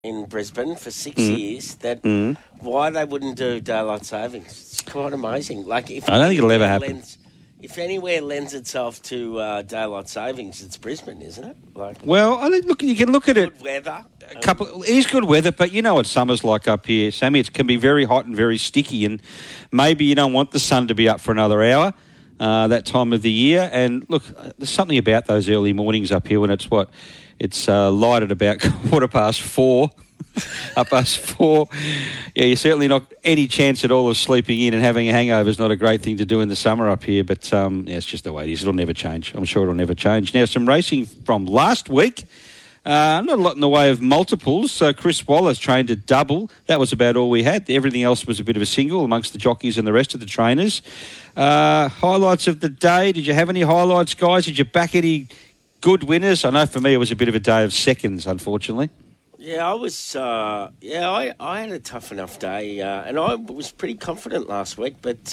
in Brisbane for 6 years that why they wouldn't do daylight savings. It's quite amazing. Like if I don't think it'll ever happen. If anywhere lends itself to daylight savings, it's Brisbane, isn't it? Well, I think, look, you can look at it. Good weather. It is good weather, but you know what summer's like up here, Sammy. It can be very hot and very sticky, and maybe you don't want the sun to be up for another hour that time of the year. And look, there's something about those early mornings up here when it's light at about 4:15. Up past 4. Yeah, you're certainly not any chance at all of sleeping in, and having a hangover is not a great thing to do in the summer up here. But it's just the way it is. It'll never change. I'm sure it'll never change. Now, some racing from last week. Not a lot in the way of multiples. So Chris Wallace trained a double. That was about all we had. Everything else was a bit of a single amongst the jockeys and the rest of the trainers. Highlights of the day. Did you have any highlights, guys? Did you back any good winners? I know for me it was a bit of a day of seconds, unfortunately. Yeah, I was. I had a tough enough day, and I was pretty confident last week. But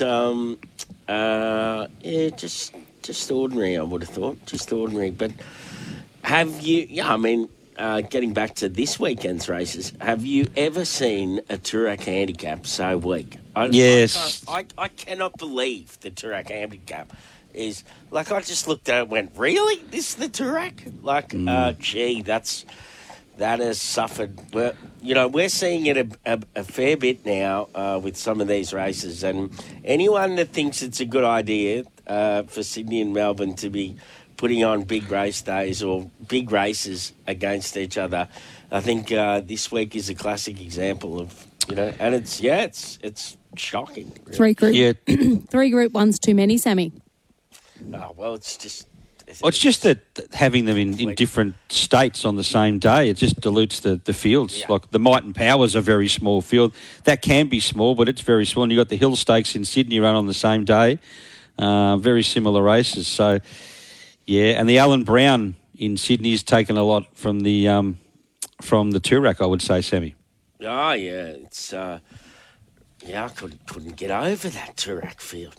just ordinary. I would have thought, just ordinary. But have you? Yeah, I mean, getting back to this weekend's races, have you ever seen a Toorak handicap so weak? Yes. I cannot believe the Toorak handicap is like. I just looked at it and went, really? This is the Toorak? Like, gee, that has suffered. Well, we're seeing it a fair bit now with some of these races. And anyone that thinks it's a good idea for Sydney and Melbourne to be putting on big race days or big races against each other, I think this week is a classic example of, and it's shocking. Really. Three Group 1's too many, Sammy. Oh, well, it's just... It's just that having them in different states on the same day, it just dilutes the fields. Yeah. Like the Might and Powers are a very small field. That can be small, but it's very small. And you've got the Hill Stakes in Sydney run on the same day. Very similar races. So, yeah. And the Alan Brown in Sydney has taken a lot from the Toorak, I would say, Sammy. Oh, yeah. It's... I couldn't get over that Toorak field.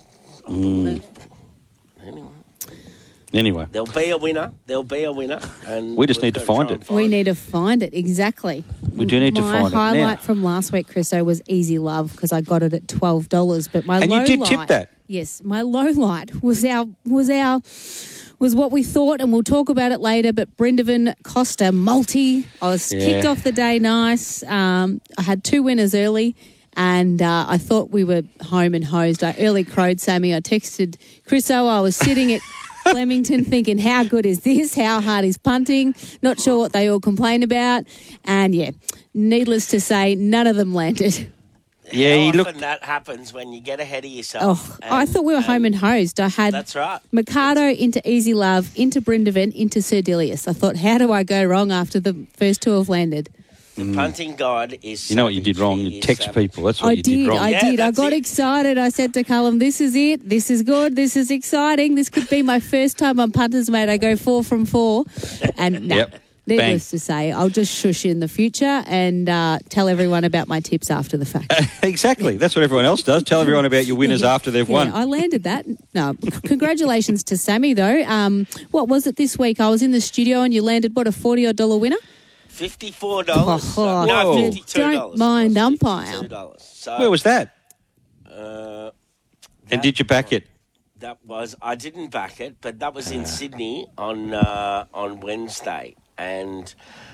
Unbelievable. Anyway. There'll be a winner. And we just need to find it. We need to find it, exactly. We do need to find it. My highlight from last week, Christo, was Easy Love because I got it at $12. But my you did tip that? Yes. My low light was what we thought, and we'll talk about it later, but Brindavan Costa multi. I was kicked off the day nice. I had 2 winners early. And I thought we were home and hosed. I early crowed Sammy. I texted Chriso. I was sitting at Flemington thinking, how good is this? How hard is punting? Not sure what they all complain about. And, needless to say, none of them landed. Yeah, How often that happens when you get ahead of yourself. I thought we were home and hosed. I had that's right. Mikado into Easy Love, into Brindavan, into Sir Dilius. I thought, how do I go wrong after the first 2 have landed? The punting guide is... You know what you did wrong? You text people. That's what you did wrong. I did. I got excited. I said to Callum, this is it. This is good. This is exciting. This could be my first time on Punters Mate. I go 4 from 4. And needless to say, I'll just shush in the future and tell everyone about my tips after the fact. Exactly. That's what everyone else does. Tell everyone about your winners after they've won. I landed that. No, congratulations to Sammy, though. What was it this week? I was in the studio and you landed, a $40-odd winner? $54. No, $52. Don't mind umpire. So, where was that? And did you back it? I didn't back it, but that was in Sydney on Wednesday, and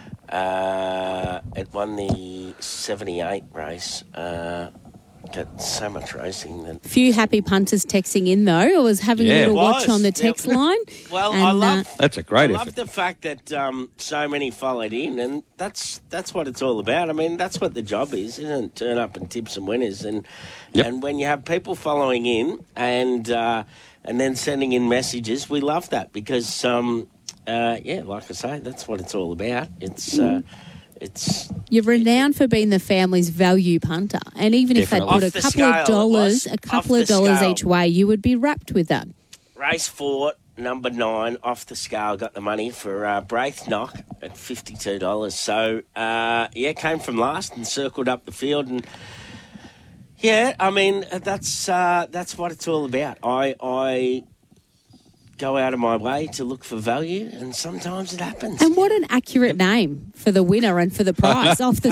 it won the 78 race. Got so much racing. Few happy punters texting in, though. I was having a little watch on the text line. Well, and, that's a great effort. I love the fact that so many followed in, and that's what it's all about. I mean, that's what the job is, isn't it? Turn up and tip some winners, and when you have people following in and then sending in messages, we love that because like I say, that's what it's all about. You're renowned for being the family's value punter, and even if they put a couple of dollars each way, you would be wrapped with that. Race 4, number 9, off the scale, got the money for Braithnock at $52. So came from last and circled up the field, and I mean that's what it's all about. I go out of my way to look for value, and sometimes it happens. And what an accurate name for the winner and for the prize off the